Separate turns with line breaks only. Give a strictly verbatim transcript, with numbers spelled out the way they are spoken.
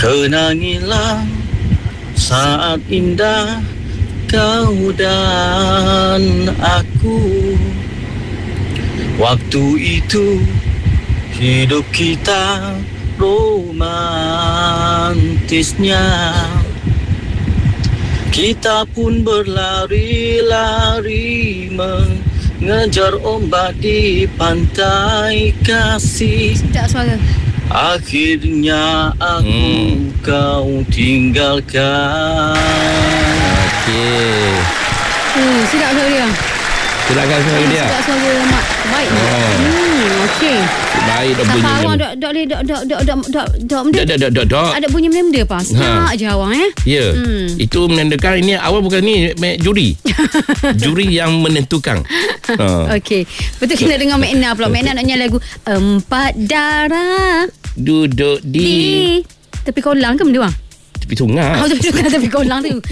Kenangilah saat indah kau dan aku. Waktu itu hidup kita romantisnya. Kita pun berlari-lari mengejar ombak di pantai kasih.
Sedap suara.
Akhirnya aku hmm. kau tinggalkan.
Okey.
Hmm, sedap suara dia.
Silakan suara dia.
Sedap suara mak. Baik.
Oh.
Hmm, okey.
Baik dah bunyi.
Siapa awang dok dok dok dok dok dok dok dok
dok dok dok dok.
Ada bunyi benda apa? Sedap je awang eh.
Ya.
Hmm.
Itu menandakan ini awal bukan ni juri. Juri yang menentukan. Ha.
Okey. Betul kena dengar Makna pula. Makna nak nyanyi lagu Empat Darah
duduk di,
di tepi kolam ke benda bang?
Tepi sungai.
Oh, tepi sungai, tepi kolam tu.